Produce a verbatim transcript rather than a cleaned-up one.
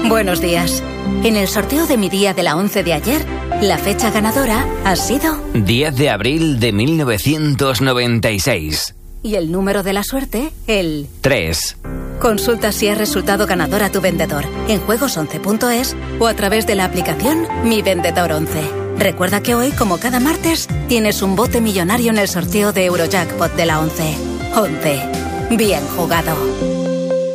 Buenos días. En el sorteo de mi día de la once de ayer, la fecha ganadora ha sido... diez de abril de mil novecientos noventa y seis. Y el número de la suerte, el... tres. Consulta si has resultado ganador a tu vendedor en juegos once punto es o a través de la aplicación Mi Vendedor once. Recuerda que hoy, como cada martes, tienes un bote millonario en el sorteo de Eurojackpot de la once. once. Bien jugado.